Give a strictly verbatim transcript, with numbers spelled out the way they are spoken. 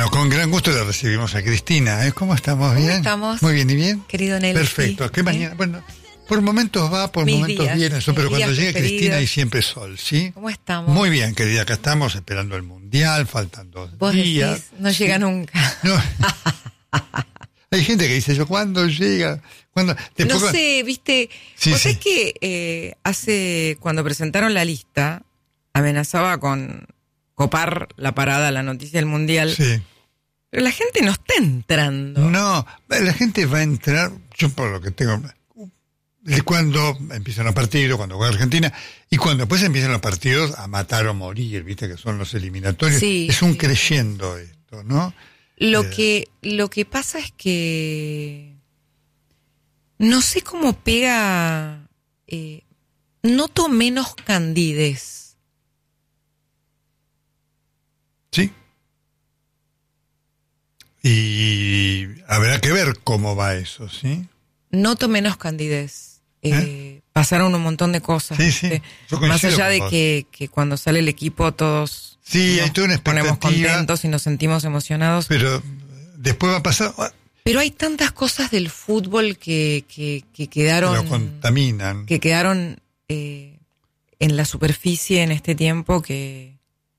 Bueno, con gran gusto le recibimos a Cristina, ¿eh? ¿Cómo estamos? ¿Bien? ¿Cómo estamos? Muy bien, ¿y bien? Querido Nelly. Perfecto. ¿Qué ¿Sí? mañana? Bueno, por momentos va, por Mis momentos días, viene eso, pero mis cuando días llegue preferidos. Cristina hay siempre sol, ¿sí? ¿Cómo estamos? Muy bien, querida, acá estamos esperando el Mundial, faltan dos Vos días. decís, no Sí. llega nunca. No. Hay gente que dice, yo, ¿cuándo llega? ¿Cuándo? Después, No sé, viste, Sí, vos sí. sabés que eh, hace, cuando presentaron la lista, amenazaba con copar la parada, la noticia del Mundial, Sí. pero la gente no está entrando. No, la gente va a entrar, yo por lo que tengo, de cuando empiezan los partidos, cuando juega Argentina, y cuando después empiezan los partidos a matar o morir, viste que son los eliminatorios, Sí, es un sí. creyendo esto, ¿no? Lo Eh. que, lo que pasa es que no sé cómo pega, eh, noto menos candidez. Sí. Y habrá que ver cómo va eso, ¿sí? Noto menos candidez. Eh, ¿Eh? Pasaron un montón de cosas. Sí, sí. ¿viste? Yo Más coincido allá con de vos. que, que cuando sale el equipo todos Sí, nos hay toda una ponemos expectativa. contentos y nos sentimos emocionados. Pero después va a pasar, Pero hay tantas cosas del fútbol que, que, que quedaron lo contaminan. que quedaron eh, en la superficie en este tiempo que